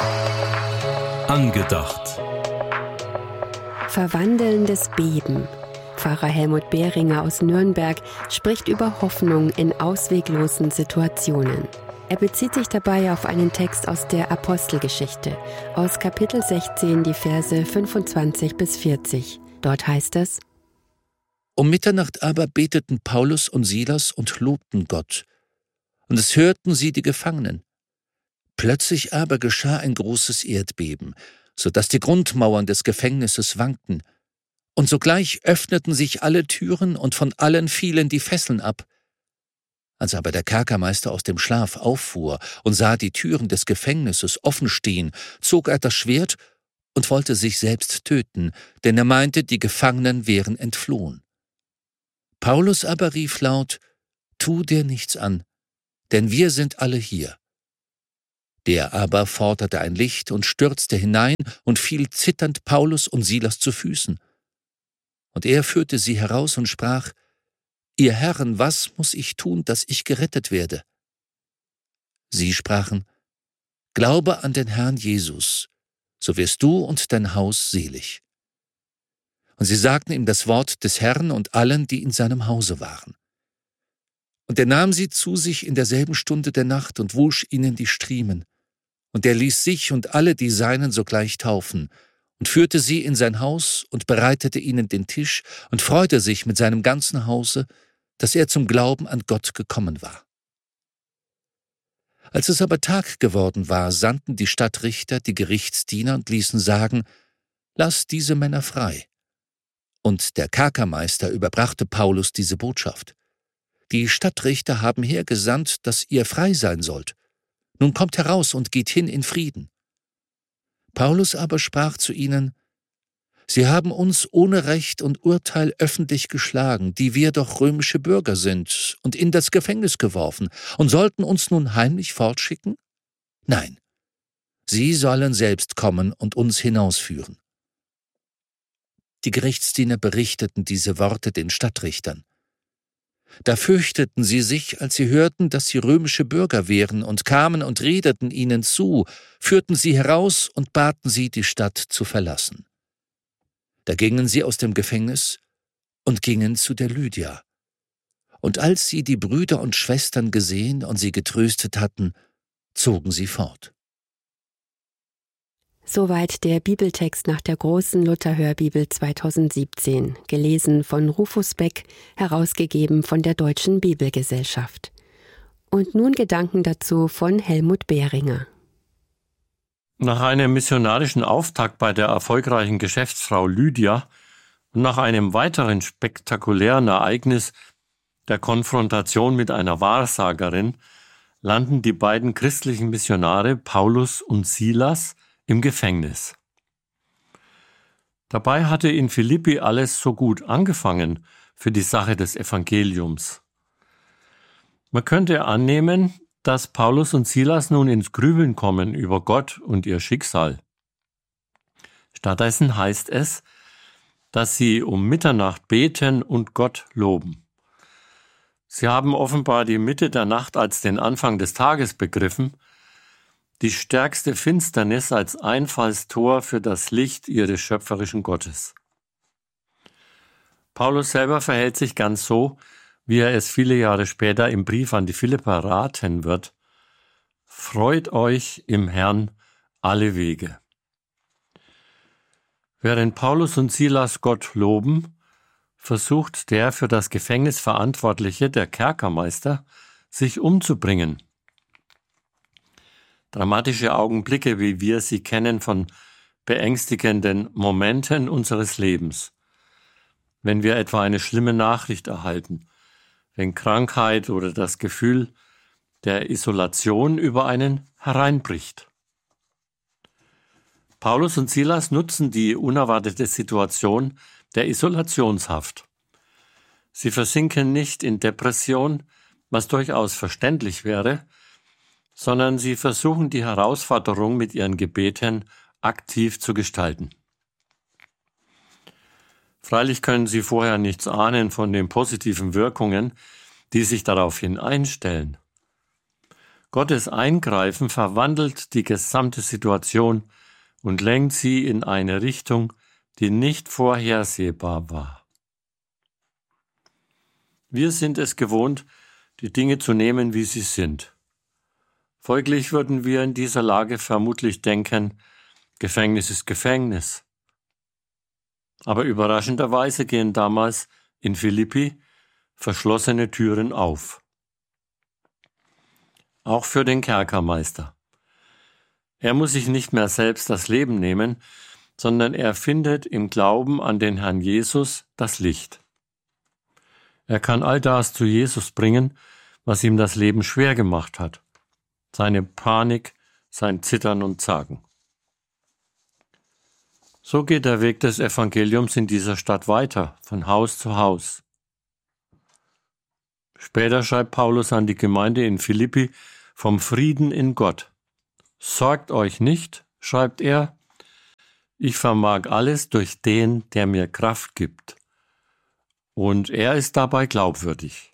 Angedacht. Verwandelndes Beben. Pfarrer Helmut Behringer aus Nürnberg spricht über Hoffnung in ausweglosen Situationen. Er bezieht sich dabei auf einen Text aus der Apostelgeschichte, aus Kapitel 16, die Verse 25 bis 40. Dort heißt es: Um Mitternacht aber beteten Paulus und Silas und lobten Gott. Und es hörten sie die Gefangenen. Plötzlich aber geschah ein großes Erdbeben, so dass die Grundmauern des Gefängnisses wankten. Und sogleich öffneten sich alle Türen und von allen fielen die Fesseln ab. Als aber der Kerkermeister aus dem Schlaf auffuhr und sah die Türen des Gefängnisses offen stehen, zog er das Schwert und wollte sich selbst töten, denn er meinte, die Gefangenen wären entflohen. Paulus aber rief laut: Tu dir nichts an, denn wir sind alle hier. Der aber forderte ein Licht und stürzte hinein und fiel zitternd Paulus und Silas zu Füßen. Und er führte sie heraus und sprach: Ihr Herren, was muss ich tun, dass ich gerettet werde? Sie sprachen: Glaube an den Herrn Jesus, so wirst du und dein Haus selig. Und sie sagten ihm das Wort des Herrn und allen, die in seinem Hause waren. Und er nahm sie zu sich in derselben Stunde der Nacht und wusch ihnen die Striemen. Und er ließ sich und alle die Seinen sogleich taufen und führte sie in sein Haus und bereitete ihnen den Tisch und freute sich mit seinem ganzen Hause, dass er zum Glauben an Gott gekommen war. Als es aber Tag geworden war, sandten die Stadtrichter die Gerichtsdiener und ließen sagen: Lass diese Männer frei. Und der Kerkermeister überbrachte Paulus diese Botschaft: Die Stadtrichter haben hergesandt, dass ihr frei sein sollt. Nun kommt heraus und geht hin in Frieden. Paulus aber sprach zu ihnen: Sie haben uns ohne Recht und Urteil öffentlich geschlagen, die wir doch römische Bürger sind, und in das Gefängnis geworfen, und sollten uns nun heimlich fortschicken? Nein, sie sollen selbst kommen und uns hinausführen. Die Gerichtsdiener berichteten diese Worte den Stadtrichtern. Da fürchteten sie sich, als sie hörten, dass sie römische Bürger wären, und kamen und redeten ihnen zu, führten sie heraus und baten sie, die Stadt zu verlassen. Da gingen sie aus dem Gefängnis und gingen zu der Lydia. Und als sie die Brüder und Schwestern gesehen und sie getröstet hatten, zogen sie fort. Soweit der Bibeltext nach der großen Luther-Hörbibel 2017, gelesen von Rufus Beck, herausgegeben von der Deutschen Bibelgesellschaft. Und nun Gedanken dazu von Helmut Behringer. Nach einem missionarischen Auftakt bei der erfolgreichen Geschäftsfrau Lydia und nach einem weiteren spektakulären Ereignis, der Konfrontation mit einer Wahrsagerin, landen die beiden christlichen Missionare Paulus und Silas im Gefängnis. Dabei hatte in Philippi alles so gut angefangen für die Sache des Evangeliums. Man könnte annehmen, dass Paulus und Silas nun ins Grübeln kommen über Gott und ihr Schicksal. Stattdessen heißt es, dass sie um Mitternacht beten und Gott loben. Sie haben offenbar die Mitte der Nacht als den Anfang des Tages begriffen, die stärkste Finsternis als Einfallstor für das Licht ihres schöpferischen Gottes. Paulus selber verhält sich ganz so, wie er es viele Jahre später im Brief an die Philipper raten wird: Freut euch im Herrn alle Wege. Während Paulus und Silas Gott loben, versucht der für das Gefängnis Verantwortliche, der Kerkermeister, sich umzubringen. Dramatische Augenblicke, wie wir sie kennen von beängstigenden Momenten unseres Lebens. Wenn wir etwa eine schlimme Nachricht erhalten, wenn Krankheit oder das Gefühl der Isolation über einen hereinbricht. Paulus und Silas nutzen die unerwartete Situation der Isolationshaft. Sie versinken nicht in Depression, was durchaus verständlich wäre, sondern sie versuchen die Herausforderung mit ihren Gebeten aktiv zu gestalten. Freilich können sie vorher nichts ahnen von den positiven Wirkungen, die sich daraufhin einstellen. Gottes Eingreifen verwandelt die gesamte Situation und lenkt sie in eine Richtung, die nicht vorhersehbar war. Wir sind es gewohnt, die Dinge zu nehmen, wie sie sind. Folglich würden wir in dieser Lage vermutlich denken, Gefängnis ist Gefängnis. Aber überraschenderweise gehen damals in Philippi verschlossene Türen auf. Auch für den Kerkermeister. Er muss sich nicht mehr selbst das Leben nehmen, sondern er findet im Glauben an den Herrn Jesus das Licht. Er kann all das zu Jesus bringen, was ihm das Leben schwer gemacht hat. Seine Panik, sein Zittern und Zagen. So geht der Weg des Evangeliums in dieser Stadt weiter, von Haus zu Haus. Später schreibt Paulus an die Gemeinde in Philippi vom Frieden in Gott. Sorgt euch nicht, schreibt er, ich vermag alles durch den, der mir Kraft gibt. Und er ist dabei glaubwürdig.